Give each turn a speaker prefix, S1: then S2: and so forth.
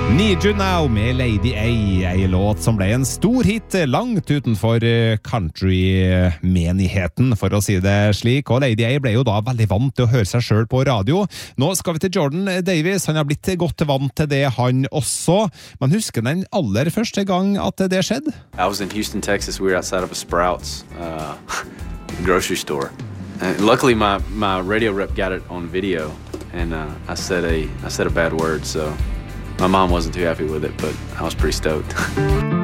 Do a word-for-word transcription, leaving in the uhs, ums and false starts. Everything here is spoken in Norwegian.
S1: Need You Now med Lady A, en låt som ble en stor hit langt utenfor country-menigheten, for å si det slik. Og Lady A ble jo da veldig vant til å høre seg selv på radio. Nå skal vi til Jordan Davis. Han har blitt godt vant til det, han også. Men husker den aller første gang at det skjedde?
S2: I was in Houston, Texas. We were outside of a Sprouts uh, grocery store. And luckily, my, my radio rep got it on video, and uh, I said a I said a bad word, so my mom wasn't too happy with it, but I was pretty stoked.